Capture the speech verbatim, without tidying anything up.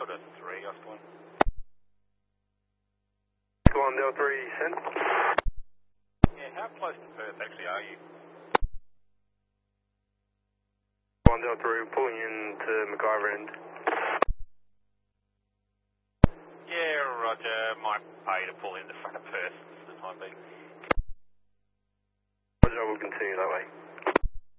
Delta three, Oscar one. Oscar one, Delta three, send. Yeah, how close to Perth actually are you? one, Delta three, pulling in to McIver end. Yeah, roger. Might pay to pull in the front of Perth for the time being. Roger, we'll continue that way.